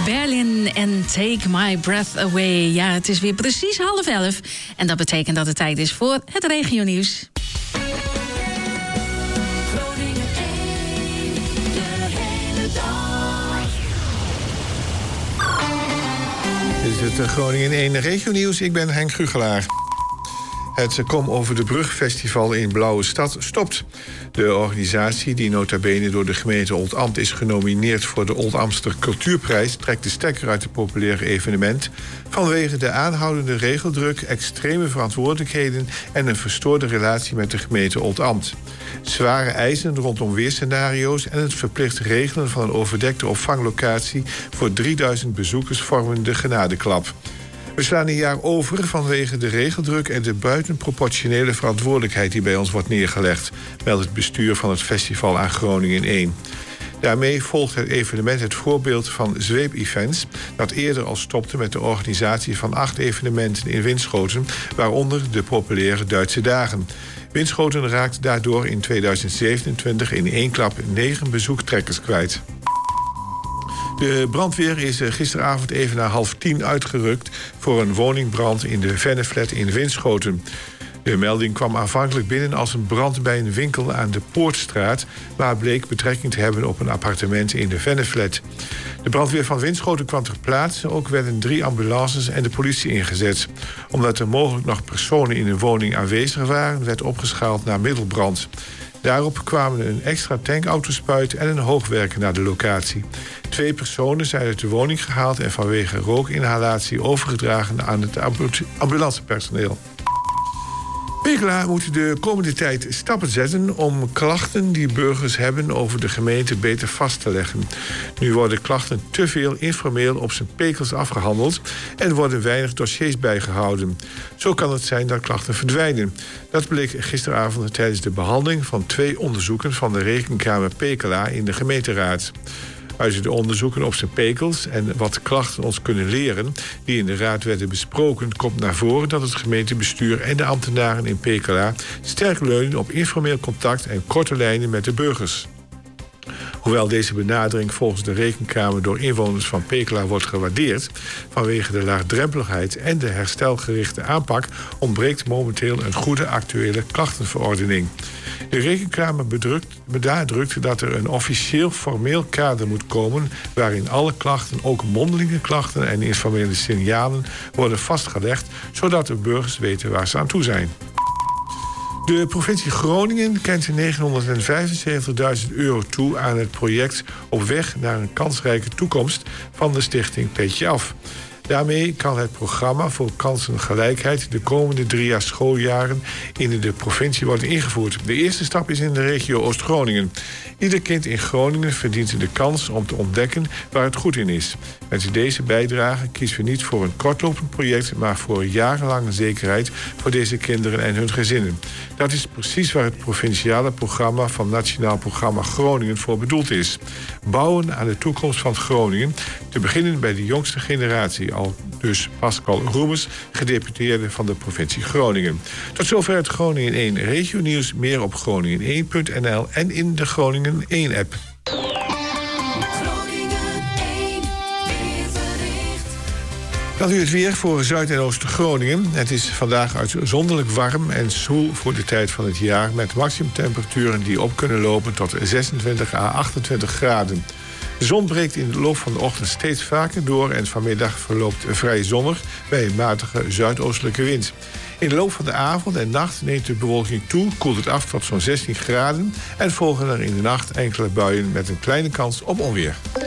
Berlin en Take My Breath Away. Ja, het is weer precies 10:30. En dat betekent dat het tijd is voor het regionieuws. Dit is het Groningen 1 regionieuws. Ik ben Henk Gugelaar. Het Kom Over de Brug Festival in Blauwe Stad stopt. De organisatie, die nota bene door de gemeente Oldambt is genomineerd voor de Oldambtster Cultuurprijs, trekt de stekker uit het populaire evenement vanwege de aanhoudende regeldruk, extreme verantwoordelijkheden en een verstoorde relatie met de gemeente Oldambt. Zware eisen rondom weerscenario's en het verplicht regelen van een overdekte opvanglocatie voor 3000 bezoekers vormen de genadeklap. We slaan een jaar over vanwege de regeldruk en de buitenproportionele verantwoordelijkheid die bij ons wordt neergelegd, meldt het bestuur van het festival aan Groningen 1. Daarmee volgt het evenement het voorbeeld van Zweep Events, dat eerder al stopte met de organisatie van 8 evenementen in Winschoten, waaronder de populaire Duitse Dagen. Winschoten raakt daardoor in 2027 in één klap 9 bezoektrekkers kwijt. De brandweer is gisteravond even na 9:30 uitgerukt voor een woningbrand in de Venneflat in Winschoten. De melding kwam aanvankelijk binnen als een brand bij een winkel aan de Poortstraat, maar bleek betrekking te hebben op een appartement in de Venneflat. De brandweer van Winschoten kwam ter plaatse. Ook werden 3 ambulances en de politie ingezet. Omdat er mogelijk nog personen in een woning aanwezig waren, werd opgeschaald naar middelbrand. Daarop kwamen een extra tankautospuit en een hoogwerker naar de locatie. 2 personen zijn uit de woning gehaald en vanwege rookinhalatie overgedragen aan het ambulancepersoneel. Pekela moet de komende tijd stappen zetten om klachten die burgers hebben over de gemeente beter vast te leggen. Nu worden klachten te veel informeel op zijn pekels afgehandeld en worden weinig dossiers bijgehouden. Zo kan het zijn dat klachten verdwijnen. Dat bleek gisteravond tijdens de behandeling van 2 onderzoeken van de Rekenkamer Pekela in de gemeenteraad. Uit de onderzoeken op zijn pekels en wat klachten ons kunnen leren die in de raad werden besproken, komt naar voren dat het gemeentebestuur en de ambtenaren in Pekela sterk leunen op informeel contact en korte lijnen met de burgers. Hoewel deze benadering volgens de Rekenkamer door inwoners van Pekela wordt gewaardeerd, vanwege de laagdrempeligheid en de herstelgerichte aanpak ontbreekt momenteel een goede actuele klachtenverordening. De Rekenkamer benadrukt dat er een officieel formeel kader moet komen waarin alle klachten, ook mondelinge klachten en informele signalen, worden vastgelegd, zodat de burgers weten waar ze aan toe zijn. De provincie Groningen kent 975.000 euro toe aan het project Op weg naar een kansrijke toekomst van de stichting Petje Af. Daarmee kan het programma voor kansengelijkheid de komende 3 jaar schooljaren in de provincie worden ingevoerd. De eerste stap is in de regio Oost-Groningen. Ieder kind in Groningen verdient de kans om te ontdekken waar het goed in is. Met deze bijdrage kiezen we niet voor een kortlopend project, maar voor jarenlange zekerheid voor deze kinderen en hun gezinnen. Dat is precies waar het provinciale programma van Nationaal Programma Groningen voor bedoeld is. Bouwen aan de toekomst van Groningen, te beginnen bij de jongste generatie, al dus Pascal Roemers, gedeputeerde van de provincie Groningen. Tot zover het Groningen 1 regionieuws. Meer op groningen1.nl en in de Groningen 1-app. Dan nu het weer voor Zuid- en Oost-Groningen. Het is vandaag uitzonderlijk warm en zwoel voor de tijd van het jaar, met maximumtemperaturen die op kunnen lopen tot 26 à 28 graden. De zon breekt in de loop van de ochtend steeds vaker door en vanmiddag verloopt vrij zonnig bij een matige zuidoostelijke wind. In de loop van de avond en nacht neemt de bewolking toe, koelt het af tot zo'n 16 graden en volgen er in de nacht enkele buien met een kleine kans op onweer.